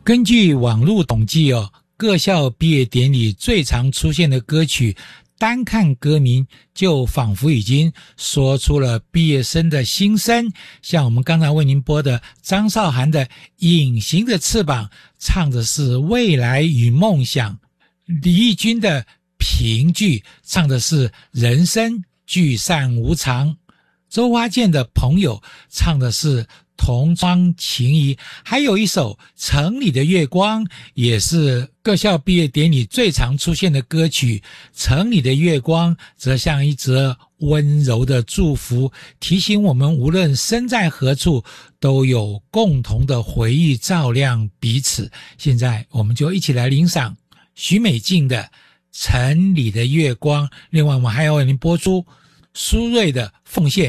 根据网络统计各校毕业典礼最常出现的歌曲，单看歌名就仿佛已经说出了毕业生的心声。像我们刚才为您播的张韶涵的《隐形的翅膀》，唱的是未来与梦想；李翊君的《评剧》，唱的是人生聚散无常；周华健的《朋友》，唱的是同窗情谊。还有一首《城里的月光》，也是各校毕业典礼最常出现的歌曲。城里的月光则像一则温柔的祝福，提醒我们无论身在何处，都有共同的回忆照亮彼此。现在我们就一起来欣赏许美静的《城里的月光》，另外我们还要为您播出苏芮的《奉献》。